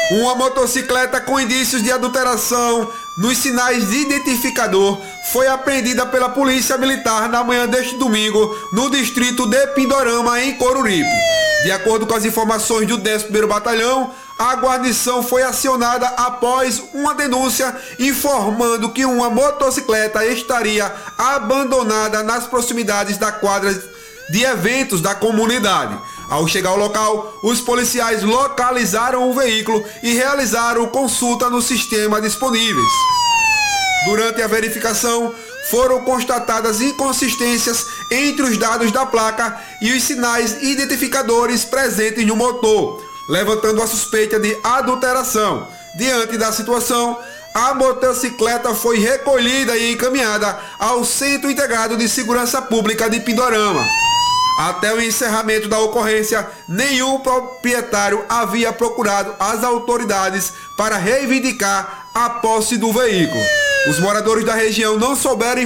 Uma motocicleta com indícios de adulteração nos sinais de identificador foi apreendida pela Polícia Militar na manhã deste domingo no distrito de Pindorama, em Coruripe. De acordo com as informações do 11º Batalhão, a guarnição foi acionada após uma denúncia informando que uma motocicleta estaria abandonada nas proximidades da quadra de eventos da comunidade. Ao chegar ao local, os policiais localizaram o veículo e realizaram consulta no sistema disponíveis. Durante a verificação, foram constatadas inconsistências entre os dados da placa e os sinais identificadores presentes no motor, levantando a suspeita de adulteração. Diante da situação, a motocicleta foi recolhida e encaminhada ao Centro Integrado de Segurança Pública de Pindorama. Até o encerramento da ocorrência, nenhum proprietário havia procurado as autoridades para reivindicar a posse do veículo. Os moradores da região não souberam